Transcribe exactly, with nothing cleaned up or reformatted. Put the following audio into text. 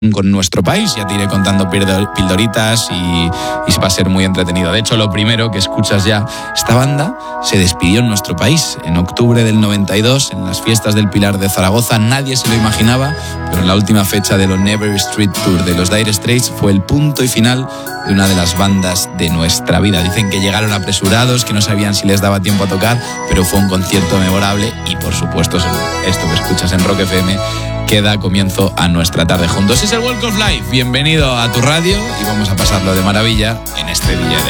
con nuestro país. Ya te iré contando pildoritas y, y va a ser muy entretenido. De hecho, lo primero que escuchas ya, esta banda se despidió en nuestro país en octubre del noventa y dos, en las fiestas del Pilar de Zaragoza. Nadie se lo imaginaba, pero en la última fecha de los Never Street Tour de los Dire Straits fue el punto y final de una de las bandas de nuestra vida. Dicen que llegaron apresurados, que no sabían si les daba tiempo a tocar, pero fue un concierto memorable y, por supuesto, esto que escuchas en Rock F M queda comienzo a nuestra tarde juntos. Es el Walk of Life. Bienvenido a tu radio y vamos a pasarlo de maravilla en este día de